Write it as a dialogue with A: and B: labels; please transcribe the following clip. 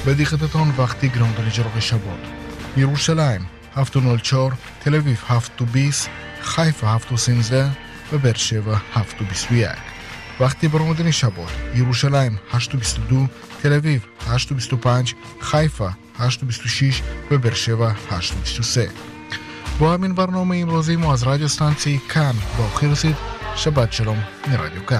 A: בדיחתתון וقتی گرانقدر شبات ירושלים 704 תל אביב 720 חיפה 713 ובאר שבע 721 وقتی برمودنی شبات یروشلایم 822 تل אביב 825 חיפה 826 ובאר שבע 823 با همین برنامه امروزی ما از رادیو ستانسی کن با خیرسید شبت شلوم می رادیو کن